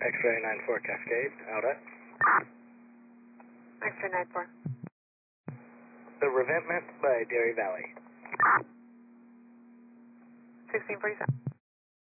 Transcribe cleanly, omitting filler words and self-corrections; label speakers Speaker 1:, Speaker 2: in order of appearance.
Speaker 1: X-ray 94 Cascade, out at.
Speaker 2: X-ray 94.
Speaker 1: The Revetment by Dairy Valley.
Speaker 2: 1647.